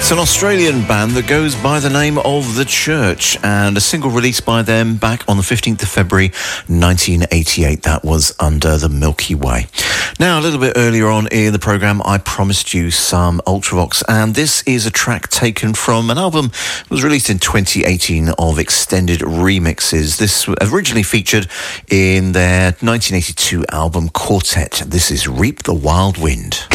It's an Australian band that goes by the name of The Church, and a single released by them back on the 15th of February 1988. That was Under the Milky Way. Now, a little bit earlier on in the programme, I promised you some Ultravox, and this is a track taken from an album that was released in 2018 of extended remixes. This originally featured in their 1982 album Quartet. This is Reap the Wild Wind.